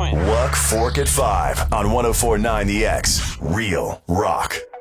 join. Luck Fork at 5 on 104.9 The X. Real rock.